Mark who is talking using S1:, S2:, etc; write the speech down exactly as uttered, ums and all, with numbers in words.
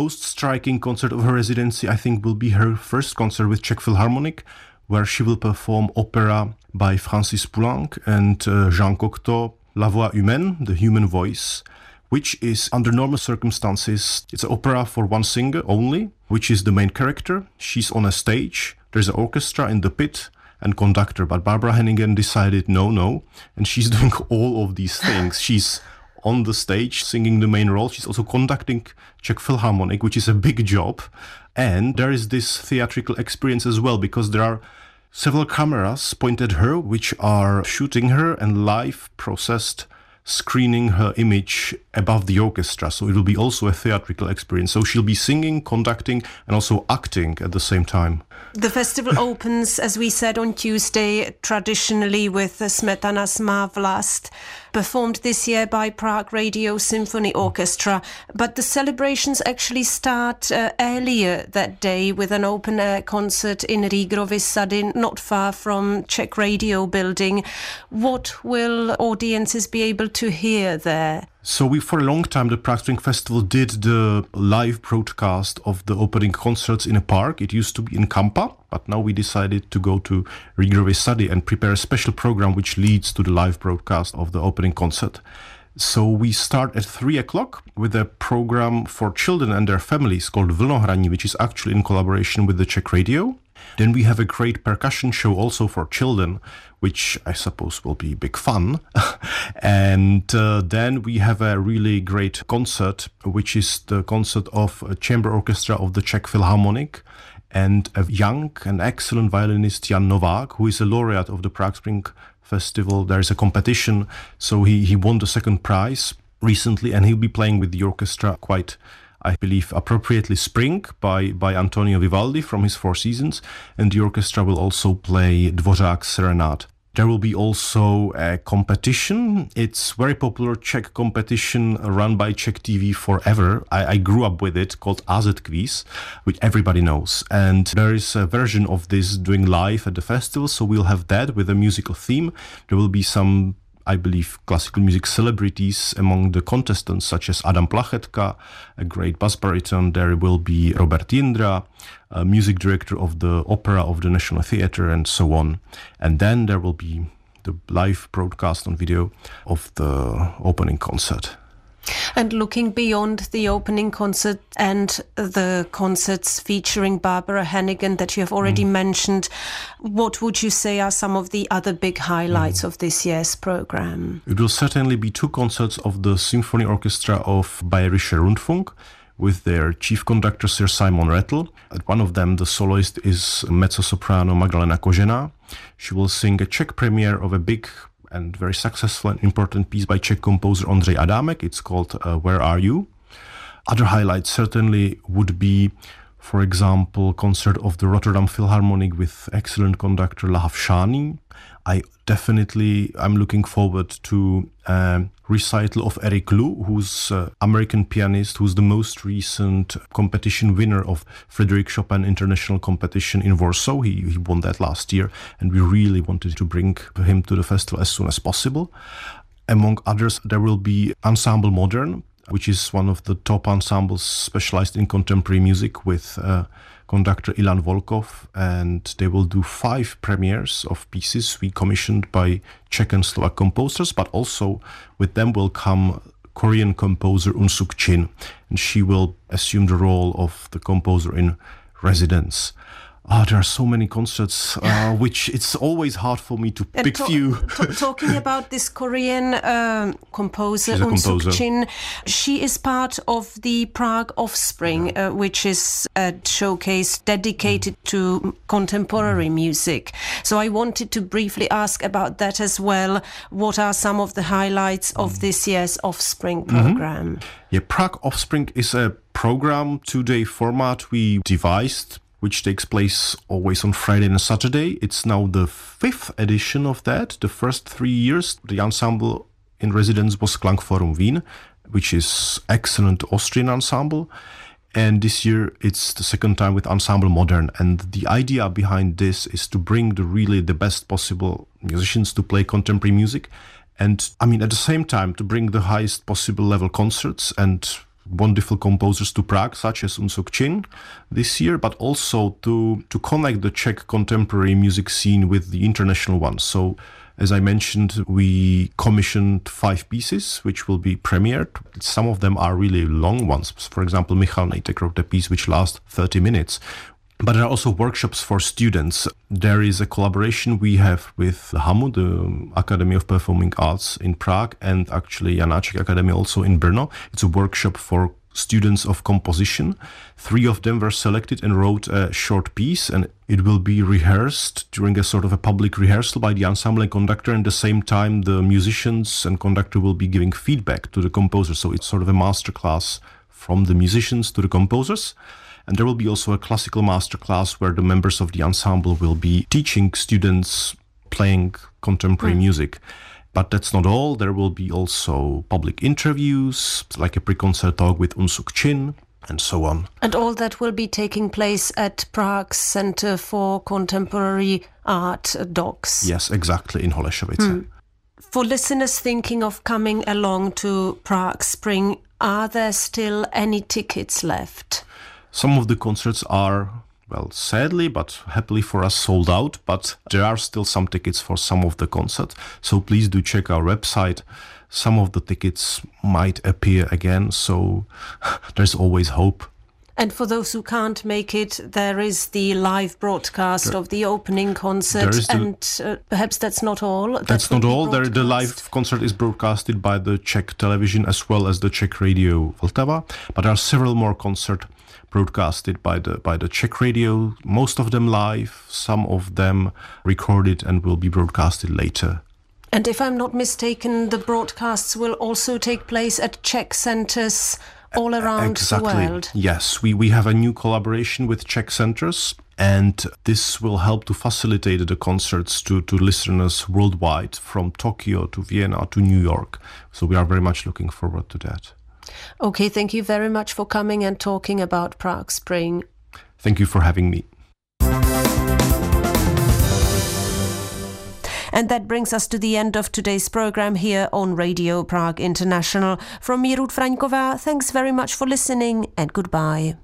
S1: most striking concert of her residency, I think, will be her first concert with Czech Philharmonic, where she will perform opera by Francis Poulenc and uh, Jean Cocteau, La Voix Humaine, The Human Voice, which is, under normal circumstances, it's an opera for one singer only, which is the main character. She's on a stage, there's an orchestra in the pit and conductor, but Barbara Hennigan decided no, no, and she's doing all of these things. She's on the stage singing the main role. She's also conducting Czech Philharmonic, which is a big job. And there is this theatrical experience as well, because there are several cameras pointed at her, which are shooting her and live processed, screening her image above the orchestra. So it will be also a theatrical experience. So she'll be singing, conducting, and also acting at the same time.
S2: The festival opens, as we said, on Tuesday, traditionally with Smetana's Má Vlast, performed this year by Prague Radio Symphony Orchestra. But the celebrations actually start uh, earlier that day with an open-air concert in Rígrovy Sady, not far from Czech Radio building. What will audiences be able to hear there?
S1: So we, for a long time, the Prague Spring Festival did the live broadcast of the opening concerts in a park. It used to be in Kampa, but now we decided to go to Rígrovy Sady and prepare a special program which leads to the live broadcast of the opening concert. So we start at three o'clock with a program for children and their families called Vlnohraní, which is actually in collaboration with the Czech Radio. Then we have a great percussion show also for children, which I suppose will be big fun. and uh, then we have a really great concert, which is the concert of a chamber orchestra of the Czech Philharmonic and a young and excellent violinist, Jan Novák, who is a laureate of the Prague Spring Festival. There is a competition, so he, he won the second prize recently, and he'll be playing with the orchestra quite, I believe, appropriately Spring by, by Antonio Vivaldi from his Four Seasons, and the orchestra will also play Dvořák's Serenade. There will be also a competition. It's very popular Czech competition run by Czech T V forever. I, I grew up with it, called A Z Quiz, which everybody knows. And there is a version of this doing live at the festival, so we'll have that with a musical theme. There will be some, I believe, classical music celebrities among the contestants, such as Adam Plachetka, a great bass baritone. There will be Robert Jindra, a music director of the Opera of the National Theatre, and so on. And then there will be the live broadcast on video of the opening concert.
S2: And looking beyond the opening concert and the concerts featuring Barbara Hennigan that you have already mm. mentioned, what would you say are some of the other big highlights mm. of this year's program?
S1: It will certainly be two concerts of the Symphony Orchestra of Bayerischer Rundfunk with their chief conductor, Sir Simon Rattle. At one of them, the soloist is mezzo-soprano Magdalena Kožená. She will sing a Czech premiere of a big and very successful and important piece by Czech composer Ondřej Adámek. It's called uh, Where Are You? Other highlights certainly would be, for example, concert of the Rotterdam Philharmonic with excellent conductor Lahav Shani. I definitely, I'm looking forward to a recital of Eric Lou, who's an American pianist, who's the most recent competition winner of Frédéric Chopin International Competition in Warsaw. He, he won that last year, and we really wanted to bring him to the festival as soon as possible. Among others, there will be Ensemble Modern, which is one of the top ensembles specialized in contemporary music with uh, conductor Ilan Volkov, and they will do five premieres of pieces we commissioned by Czech and Slovak composers, but also with them will come Korean composer Eun Suk Chin, and she will assume the role of the composer in residence. Oh, there are so many concerts, uh, which it's always hard for me to
S2: and
S1: pick
S2: to-
S1: few.
S2: to- talking about this Korean um, composer,
S1: She's a
S2: Eun Suk
S1: composer.
S2: Chin, she is part of the Prague Offspring, uh, which is a showcase dedicated mm. to contemporary mm. music. So I wanted to briefly ask about that as well. What are some of the highlights mm. of this year's Offspring program?
S1: Mm-hmm. Yeah, Prague Offspring is a program, two-day format we devised, which takes place always on Friday and Saturday. It's now the fifth edition of that. The first three years, the ensemble in residence was Klangforum Wien, which is excellent Austrian ensemble. And this year, it's the second time with Ensemble Modern. And the idea behind this is to bring the really the best possible musicians to play contemporary music. And I mean, at the same time, to bring the highest possible level concerts and wonderful composers to Prague, such as Unsuk Chin this year, but also to, to connect the Czech contemporary music scene with the international ones. So, as I mentioned, we commissioned five pieces, which will be premiered. Some of them are really long ones. For example, Michal Nejtek wrote a piece which lasts thirty minutes. But there are also workshops for students. There is a collaboration we have with the HAMU, the Academy of Performing Arts in Prague, and actually Janáček Academy also in Brno. It's a workshop for students of composition. Three of them were selected and wrote a short piece, and it will be rehearsed during a sort of a public rehearsal by the ensemble and conductor. And at the same time, the musicians and conductor will be giving feedback to the composer. So it's sort of a masterclass from the musicians to the composers. And there will be also a classical masterclass where the members of the ensemble will be teaching students playing contemporary mm. music. But that's not all. There will be also public interviews, like a pre-concert talk with Unsuk Chin, and so on.
S2: And all that will be taking place at Prague's Center for Contemporary Art, D O C S.
S1: Yes, exactly, in Holešovice.
S2: Mm. For listeners thinking of coming along to Prague Spring, are there still any tickets left?
S1: Some of the concerts are, well, sadly, but happily for us, sold out. But there are still some tickets for some of the concerts. So please do check our website. Some of the tickets might appear again. So there's always hope.
S2: And for those who can't make it, there is the live broadcast there, of the opening concert. The, and uh, perhaps that's not all.
S1: That's not all. There, the live concert is broadcasted by the Czech television as well as the Czech radio Vltava. But there are several more concerts broadcasted by the by the Czech radio, most of them live, some of them recorded and will be broadcasted later.
S2: And if I'm not mistaken, the broadcasts will also take place at Czech centers all around
S1: exactly.
S2: the world.
S1: Yes, we, we have a new collaboration with Czech centers, and this will help to facilitate the concerts to, to listeners worldwide, from Tokyo to Vienna to New York. So we are very much looking forward to that.
S2: Okay, thank you very much for coming and talking about Prague Spring.
S1: Thank you for having me.
S2: And that brings us to the end of today's program here on Radio Prague International. From me, Ruth Fraňková, thanks very much for listening and goodbye.